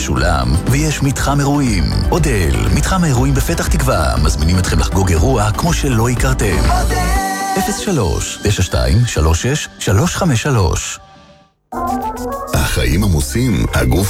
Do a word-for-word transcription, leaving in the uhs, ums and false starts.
משולם, ויש מתחם אירועים. אודל, מתחם האירועים בפתח תקווה, מזמינים אתכם לחגוג אירוע כמו שלא הכרתם. אפס שלוש תשע שתיים שלוש שש שלוש חמש שלוש. החיים עמוסים, הגוף